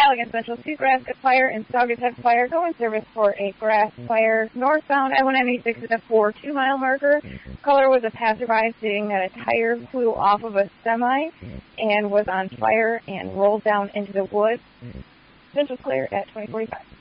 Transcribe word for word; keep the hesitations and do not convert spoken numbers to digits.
Allegan Central, two grass fire and Saugatuck Fire. Go in service for a grass fire northbound I one ninety-six at a four two mile marker. Caller was a passerby stating that a tire flew off of a semi and was on fire and rolled down into the woods. Central clear at twenty forty-five.